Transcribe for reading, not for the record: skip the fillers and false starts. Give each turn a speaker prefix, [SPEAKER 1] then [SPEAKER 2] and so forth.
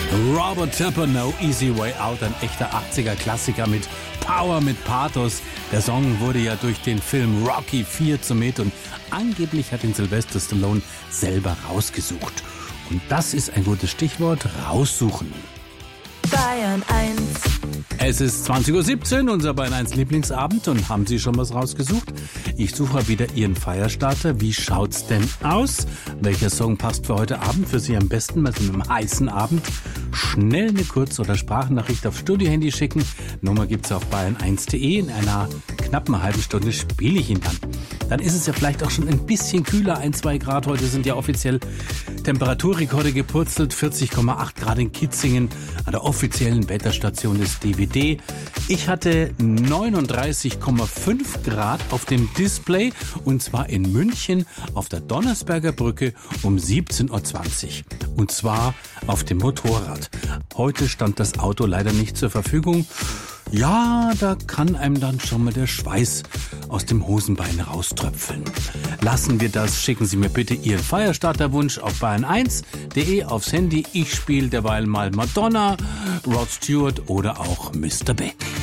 [SPEAKER 1] Robert Tepper, No Easy Way Out, ein echter 80er-Klassiker mit Power, mit Pathos. Der Song wurde ja durch den Film Rocky IV zum Hit und angeblich hat ihn Sylvester Stallone selber rausgesucht. Und das ist ein gutes Stichwort, raussuchen.
[SPEAKER 2] Bayern 1.
[SPEAKER 1] Es ist 20.17 Uhr, unser Bayern 1 Lieblingsabend, und haben Sie schon was rausgesucht? Ich suche wieder Ihren Feierstarter. Wie schaut's denn aus? Welcher Song passt für heute Abend für Sie am besten bei so einem heißen Abend? Schnell eine Kurz- oder Sprachnachricht auf Studiohandy schicken. Nummer gibt's auf bayern1.de. In einer knappen halben Stunde spiele ich ihn dann. Dann ist es ja vielleicht auch schon ein bisschen kühler, 1-2 Grad. Heute sind ja offiziell Temperaturrekorde gepurzelt, 40,8 Grad in Kitzingen an der offiziellen Wetterstation des DWD. Ich hatte 39,5 Grad auf dem Display, und zwar in München auf der Donnersberger Brücke um 17.20 Uhr. Und zwar auf dem Motorrad. Heute stand das Auto leider nicht zur Verfügung. Ja, da kann einem dann schon mal der Schweiß aus dem Hosenbein rauströpfeln. Lassen wir das. Schicken Sie mir bitte Ihren Feierstarterwunsch auf bayern1.de aufs Handy. Ich spiele derweil mal Madonna, Rod Stewart oder auch Mr. Beck.